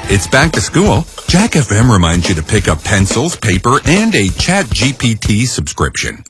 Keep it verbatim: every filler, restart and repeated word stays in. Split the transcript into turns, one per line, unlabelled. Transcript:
It's back to school. Jack F M reminds you to pick up pencils, paper, and a Chat G P T subscription.